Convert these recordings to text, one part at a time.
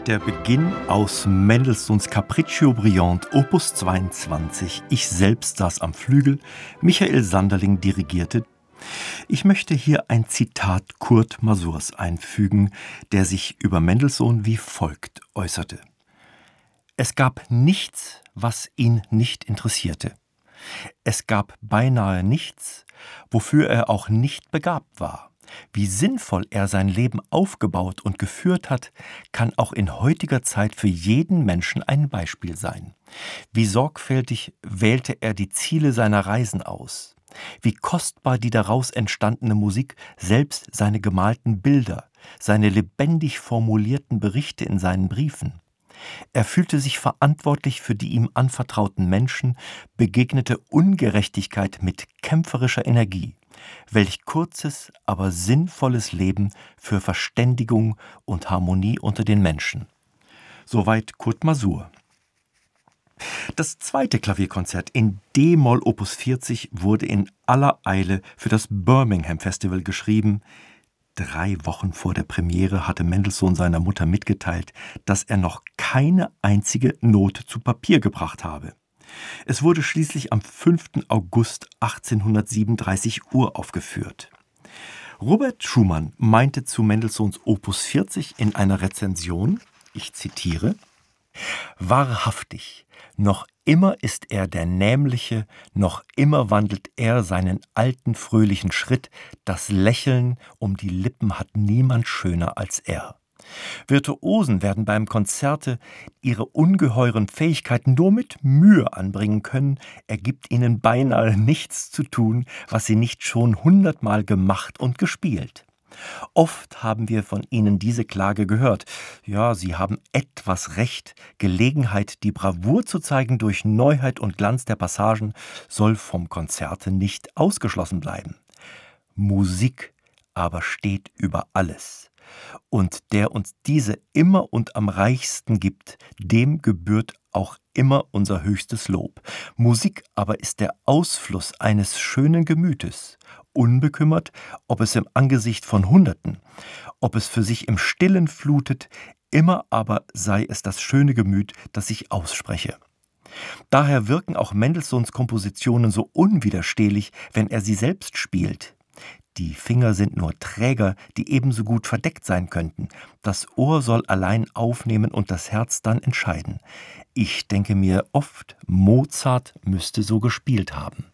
Der Beginn aus Mendelssohns Capriccio Brillant, Opus 22. Ich selbst saß am Flügel, Michael Sanderling dirigierte. Ich möchte hier ein Zitat Kurt Masurs einfügen, der sich über Mendelssohn wie folgt äußerte: Es gab nichts, was ihn nicht interessierte. Es gab beinahe nichts, wofür er auch nicht begabt war. Wie sinnvoll er sein Leben aufgebaut und geführt hat, kann auch in heutiger Zeit für jeden Menschen ein Beispiel sein. Wie sorgfältig wählte er die Ziele seiner Reisen aus. Wie kostbar die daraus entstandene Musik, selbst seine gemalten Bilder, seine lebendig formulierten Berichte in seinen Briefen. Er fühlte sich verantwortlich für die ihm anvertrauten Menschen, begegnete Ungerechtigkeit mit kämpferischer Energie. Welch kurzes, aber sinnvolles Leben für Verständigung und Harmonie unter den Menschen. Soweit Kurt Masur. Das zweite Klavierkonzert in D-Moll Opus 40 wurde in aller Eile für das Birmingham Festival geschrieben. 3 Wochen vor der Premiere hatte Mendelssohn seiner Mutter mitgeteilt, dass er noch keine einzige Note zu Papier gebracht habe. Es wurde schließlich am 5. August 1837 uraufgeführt. Robert Schumann meinte zu Mendelssohns Opus 40 in einer Rezension, ich zitiere: Wahrhaftig, noch immer ist er der Nämliche, noch immer wandelt er seinen alten fröhlichen Schritt, das Lächeln um die Lippen hat niemand schöner als er. Virtuosen werden beim Konzerte ihre ungeheuren Fähigkeiten nur mit Mühe anbringen können, er gibt ihnen beinahe nichts zu tun, was sie nicht schon 100-mal gemacht und gespielt. Oft haben wir von ihnen diese Klage gehört. Ja, sie haben etwas recht. Gelegenheit, die Bravour zu zeigen durch Neuheit und Glanz der Passagen, soll vom Konzerte nicht ausgeschlossen bleiben. Musik aber steht über alles. Und der uns diese immer und am reichsten gibt, dem gebührt auch immer unser höchstes Lob. Musik aber ist der Ausfluss eines schönen Gemütes, unbekümmert, ob es im Angesicht von Hunderten, ob es für sich im Stillen flutet, immer aber sei es das schöne Gemüt, das sich ausspreche. Daher wirken auch Mendelssohns Kompositionen so unwiderstehlich, wenn er sie selbst spielt. Die Finger sind nur Träger, die ebenso gut verdeckt sein könnten. Das Ohr soll allein aufnehmen und das Herz dann entscheiden. Ich denke mir oft, Mozart müsste so gespielt haben.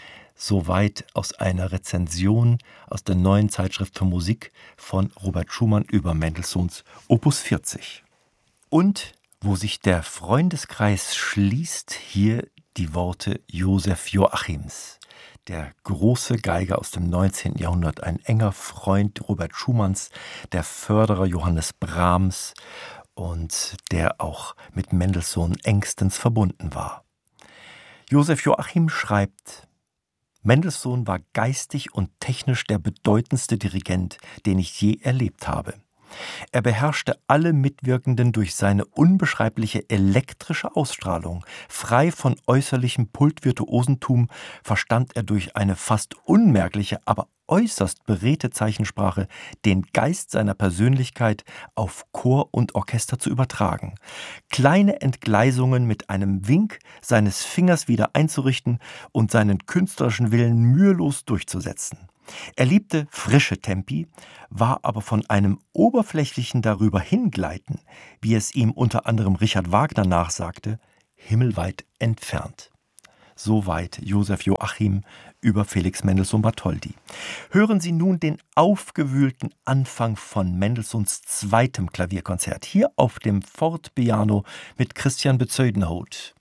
Soweit aus einer Rezension aus der Neuen Zeitschrift für Musik von Robert Schumann über Mendelssohns Opus 40. Und wo sich der Freundeskreis schließt, hier die Worte Joseph Joachims. Der große Geiger aus dem 19. Jahrhundert, ein enger Freund Robert Schumanns, der Förderer Johannes Brahms und der auch mit Mendelssohn engstens verbunden war. Joseph Joachim schreibt: Mendelssohn war geistig und technisch der bedeutendste Dirigent, den ich je erlebt habe. Er beherrschte alle Mitwirkenden durch seine unbeschreibliche elektrische Ausstrahlung. Frei von äußerlichem Pultvirtuosentum verstand er durch eine fast unmerkliche, aber äußerst beredte Zeichensprache den Geist seiner Persönlichkeit auf Chor und Orchester zu übertragen. Kleine Entgleisungen mit einem Wink seines Fingers wieder einzurichten und seinen künstlerischen Willen mühelos durchzusetzen. Er liebte frische Tempi, war aber von einem oberflächlichen Darüberhingleiten, wie es ihm unter anderem Richard Wagner nachsagte, himmelweit entfernt. Soweit Joseph Joachim über Felix Mendelssohn Bartholdy. Hören Sie nun den aufgewühlten Anfang von Mendelssohns zweitem Klavierkonzert, hier auf dem Fortepiano mit Christian Bezuidenhout.